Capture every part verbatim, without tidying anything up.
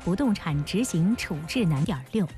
不动产执行处置难点六。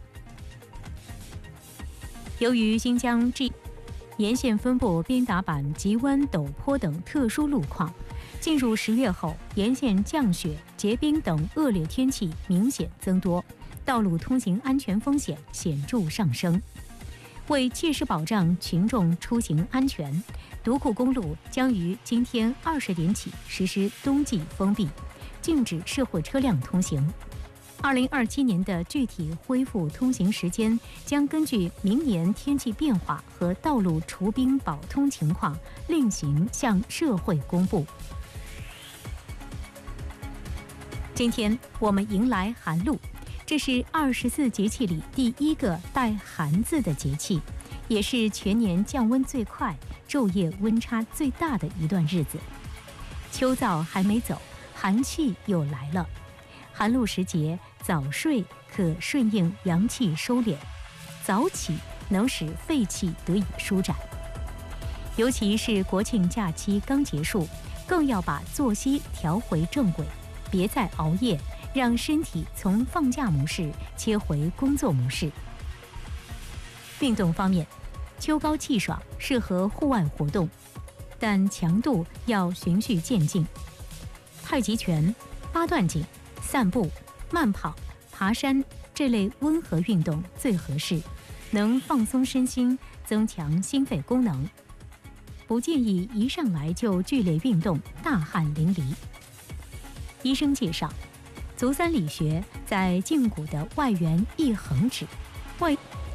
由于新疆 G 沿线分布边打板、急弯、陡坡等特殊路况，进入十月后，沿线降雪、结冰等恶劣天气明显增多，道路通行安全风险显著上升。为切实保障群众出行安全，独库公路将于今天二十点起实施冬季封闭，禁止社会车辆通行。二零二七年的具体恢复通行时间将根据明年天气变化和道路除冰保通情况另行向社会公布。今天我们迎来寒露，这是二十四节气里第一个带寒字的节气，也是全年降温最快、昼夜温差最大的一段日子。秋燥还没走，寒气又来了。寒露时节，早睡可顺应阳气收敛，早起能使肺气得以舒展。尤其是国庆假期刚结束，更要把作息调回正轨，别再熬夜，让身体从放假模式切回工作模式。运动方面，秋高气爽，适合户外活动，但强度要循序渐进。太极拳、八段锦、散步、慢跑、爬山这类温和运动最合适，能放松身心，增强心肺功能。不建议一上来就剧烈运动，大汗淋漓。医生介绍，足三里穴在胫骨的外缘一横指，外